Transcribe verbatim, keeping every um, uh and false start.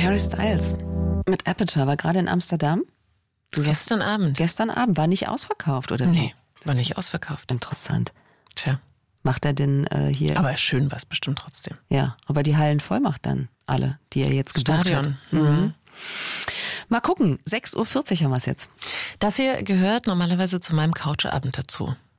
Harry Styles mit Aperture war gerade in Amsterdam. Du gestern Abend? Gestern Abend. War nicht ausverkauft, oder wie? Nee, war nicht ausverkauft. Interessant. Tja. Macht er denn äh, hier... Aber schön war es bestimmt trotzdem. Ja, aber die Hallen voll macht dann alle, die er jetzt gebucht Stadion. hat. Mhm. Mal gucken, sechs Uhr vierzig haben wir es jetzt. Das hier gehört normalerweise zu meinem Couchabend dazu.